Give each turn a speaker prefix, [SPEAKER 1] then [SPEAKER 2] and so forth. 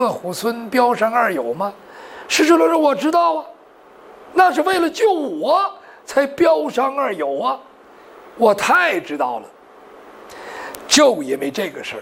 [SPEAKER 1] 虎孙标山二友吗？施主大人，我知道啊，那是为了救我才标山二友啊，我太知道了。就因为这个事儿，